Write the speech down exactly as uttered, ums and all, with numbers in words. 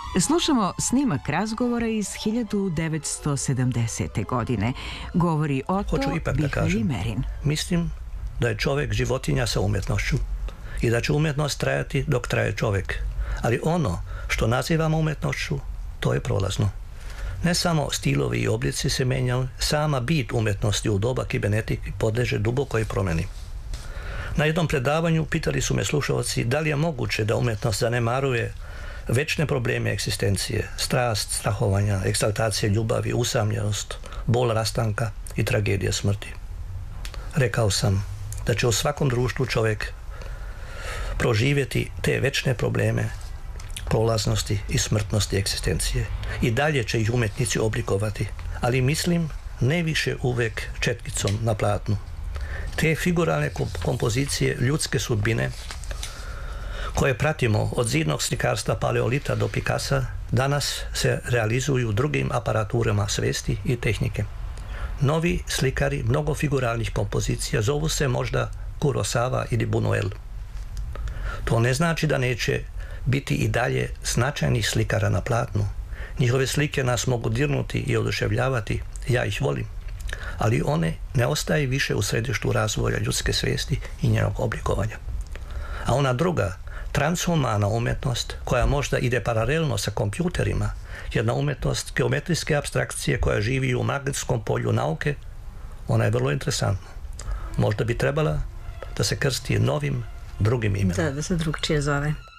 Slušamo snimak razgovora iz hiljadu devetsto sedamdesete. godine. Govori Otto Bihalj Merin. Mislim da je čovjek životinja sa umjetnošću i da će umjetnost trajati dok traje čovjek. Ali ono što nazivamo umjetnošću, to je prolazno. Ne samo stilovi i oblici se menjaju, sama bit umjetnosti u doba kibernetike podleže dubokoj promjeni. Na jednom predavanju pitali su me slušalci da li je moguće da umjetnost zanemaruje večne probleme egzistencije, strast, strahovanja, eksaltacije ljubavi, usamljenost, bol rastanka i tragedije smrti. Rekao sam da će u svakom društvu čovjek proživjeti te večne probleme prolaznosti i smrtnosti egzistencije. I dalje će ih umjetnici oblikovati, ali mislim ne više uvijek četkicom na platnu. Te figuralne kompozicije ljudske sudbine koje pratimo od zidnog slikarstva Paleolita do Picassa danas se realizuju drugim aparaturama svijesti i tehnike. Novi slikari mnogo figuralnih kompozicija zovu se možda Kurosawa ili Buñuel. To ne znači da neće biti i dalje značajnih slikara na platnu. Njihove slike nas mogu dirnuti i oduševljavati, ja ih volim, ali one ne ostaje više u središtu razvoja ljudske svijesti i njenog oblikovanja. A ona druga, transhumana umjetnost, koja možda ide paralelno sa kompjuterima, jedna umjetnost geometrijske apstrakcije koja živi u magnetskom polju nauke, ona je vrlo interesantna. Možda bi trebala da se krsti novim drugim imenom. Da, da se drugčije zove.